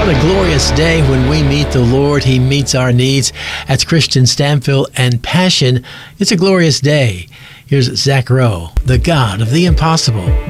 What a glorious day when we meet the Lord. He meets our needs. That's Christian Stanfill and Passion. It's a glorious day. Here's Zach Rowe, the God of the impossible.